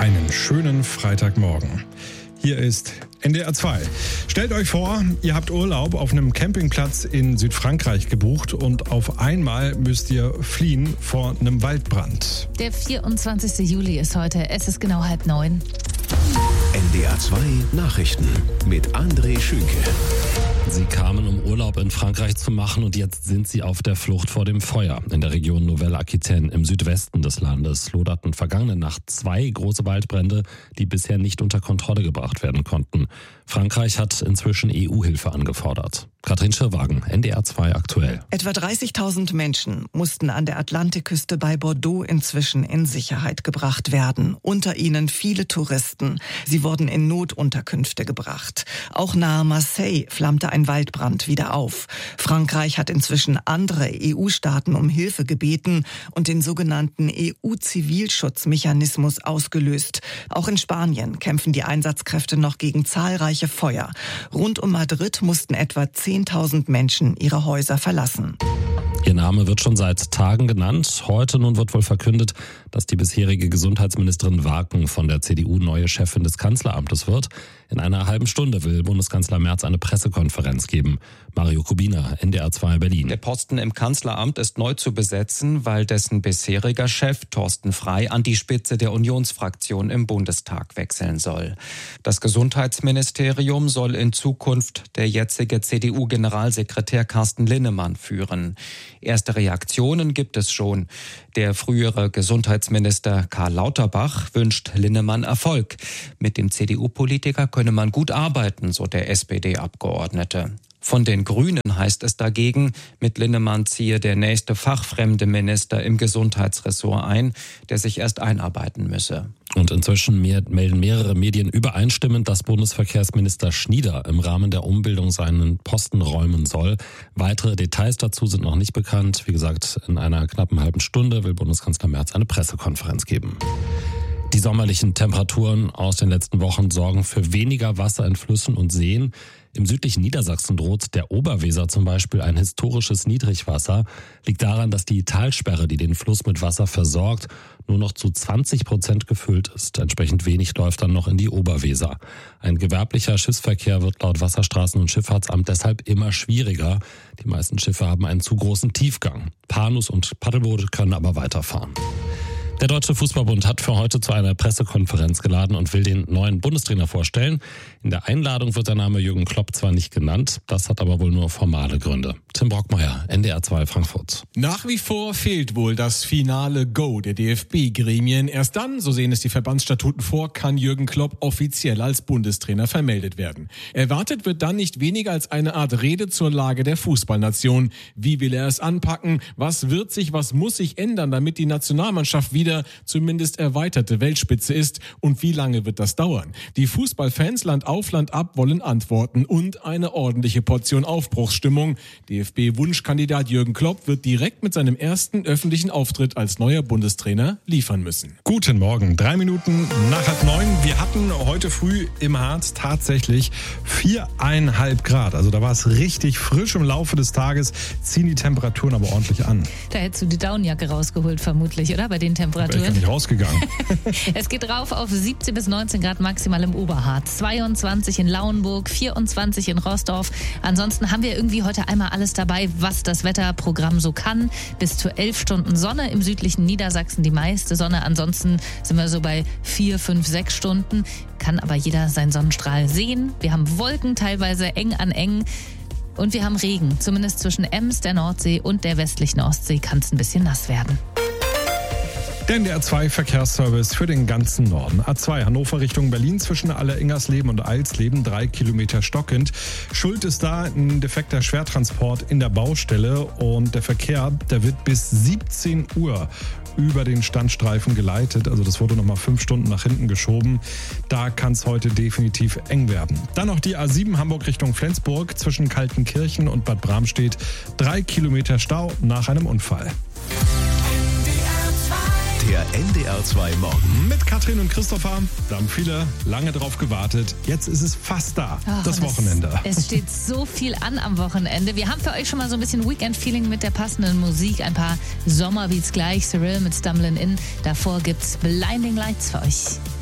Einen schönen Freitagmorgen. Hier ist NDR 2. Stellt euch vor, ihr habt Urlaub auf einem Campingplatz in Südfrankreich gebucht und auf einmal müsst ihr fliehen vor einem Waldbrand. Der 24. Juli ist heute. Es ist genau 8:30. NDR 2 Nachrichten mit André Schünke. Sie kamen, um Urlaub in Frankreich zu machen, und jetzt sind sie auf der Flucht vor dem Feuer. In der Region Nouvelle-Aquitaine im Südwesten des Landes loderten vergangene Nacht 2 große Waldbrände, die bisher nicht unter Kontrolle gebracht werden konnten. Frankreich hat inzwischen EU-Hilfe angefordert. Katrin Schirwagen, NDR 2 aktuell. Etwa 30.000 Menschen mussten an der Atlantikküste bei Bordeaux inzwischen in Sicherheit gebracht werden. Unter ihnen viele Touristen. Sie wurden in Notunterkünfte gebracht. Auch nahe Marseille flammte ein Waldbrand wieder auf. Frankreich hat inzwischen andere EU-Staaten um Hilfe gebeten und den sogenannten EU-Zivilschutzmechanismus ausgelöst. Auch in Spanien kämpfen die Einsatzkräfte noch gegen zahlreiche Feuer. Rund um Madrid mussten etwa 10.000 Menschen ihre Häuser verlassen. Ihr Name wird schon seit Tagen genannt. Heute nun wird wohl verkündet, dass die bisherige Gesundheitsministerin Waken von der CDU neue Chefin des Kanzleramtes wird. In einer halben Stunde will Bundeskanzler Merz eine Pressekonferenz geben. Mario Kubina, NDR 2 Berlin. Der Posten im Kanzleramt ist neu zu besetzen, weil dessen bisheriger Chef Thorsten Frey an die Spitze der Unionsfraktion im Bundestag wechseln soll. Das Gesundheitsministerium soll in Zukunft der jetzige CDU-Generalsekretär Carsten Linnemann führen. Erste Reaktionen gibt es schon. Der frühere Gesundheitsminister Karl Lauterbach wünscht Linnemann Erfolg. Mit dem CDU-Politiker könne man gut arbeiten, so der SPD-Abgeordnete. Von den Grünen heißt es dagegen, mit Linnemann ziehe der nächste fachfremde Minister im Gesundheitsressort ein, der sich erst einarbeiten müsse. Und inzwischen melden mehrere Medien übereinstimmend, dass Bundesverkehrsminister Schnieder im Rahmen der Umbildung seinen Posten räumen soll. Weitere Details dazu sind noch nicht bekannt. Wie gesagt, in einer knappen halben Stunde will Bundeskanzler Merz eine Pressekonferenz geben. Die sommerlichen Temperaturen aus den letzten Wochen sorgen für weniger Wasser in Flüssen und Seen. Im südlichen Niedersachsen droht der Oberweser zum Beispiel ein historisches Niedrigwasser. Liegt daran, dass die Talsperre, die den Fluss mit Wasser versorgt, nur noch zu 20% gefüllt ist. Entsprechend wenig läuft dann noch in die Oberweser. Ein gewerblicher Schiffsverkehr wird laut Wasserstraßen- und Schifffahrtsamt deshalb immer schwieriger. Die meisten Schiffe haben einen zu großen Tiefgang. Panus und Paddelboote können aber weiterfahren. Der Deutsche Fußballbund hat für heute zu einer Pressekonferenz geladen und will den neuen Bundestrainer vorstellen. In der Einladung wird der Name Jürgen Klopp zwar nicht genannt, das hat aber wohl nur formale Gründe. Tim Brockmeier, NDR 2 Frankfurt. Nach wie vor fehlt wohl das finale Go der DFB-Gremien. Erst dann, so sehen es die Verbandsstatuten vor, kann Jürgen Klopp offiziell als Bundestrainer vermeldet werden. Erwartet wird dann nicht weniger als eine Art Rede zur Lage der Fußballnation. Wie will er es anpacken? Was wird sich, was muss sich ändern, damit die Nationalmannschaft wieder zumindest erweiterte Weltspitze ist? Und wie lange wird das dauern? Die Fußballfans Land auf, Land ab wollen Antworten und eine ordentliche Portion Aufbruchsstimmung. DFB-Wunschkandidat Jürgen Klopp wird direkt mit seinem ersten öffentlichen Auftritt als neuer Bundestrainer liefern müssen. Guten Morgen, 3 Minuten nach 8:30. Wir hatten heute früh im Harz tatsächlich 4,5 Grad. Also da war es richtig frisch. Im Laufe des Tages ziehen die Temperaturen aber ordentlich an. Da hättest du die Daunenjacke rausgeholt vermutlich, oder? Bei den Temperaturen. Wäre ich gar nicht rausgegangen. Es geht rauf auf 17 bis 19 Grad maximal im Oberharz, 22 in Lauenburg, 24 in Roßdorf. Ansonsten haben wir irgendwie heute einmal alles dabei, was das Wetterprogramm so kann. Bis zu 11 Stunden Sonne im südlichen Niedersachsen, die meiste Sonne. Ansonsten sind wir so bei 4, 5, 6 Stunden. Kann aber jeder seinen Sonnenstrahl sehen. Wir haben Wolken, teilweise eng an eng. Und wir haben Regen. Zumindest zwischen Ems, der Nordsee und der westlichen Ostsee kann es ein bisschen nass werden. Der NDR 2 Verkehrsservice für den ganzen Norden. A2 Hannover Richtung Berlin zwischen Alleringersleben und Eilsleben 3 Kilometer stockend. Schuld ist da ein defekter Schwertransport in der Baustelle und der Verkehr, der wird bis 17 Uhr über den Standstreifen geleitet. Also das wurde nochmal 5 Stunden nach hinten geschoben. Da kann es heute definitiv eng werden. Dann noch die A7 Hamburg Richtung Flensburg zwischen Kaltenkirchen und Bad Bramstedt. 3 Kilometer Stau nach einem Unfall. Der NDR 2 Morgen. Mit Katrin und Christopher. Da haben viele lange drauf gewartet. Jetzt ist es fast da, das Wochenende. Es steht so viel an am Wochenende. Wir haben für euch schon mal so ein bisschen Weekend-Feeling mit der passenden Musik. Ein paar Sommerbeats gleich. Cyril mit Stumbling In. Davor gibt's Blinding Lights für euch.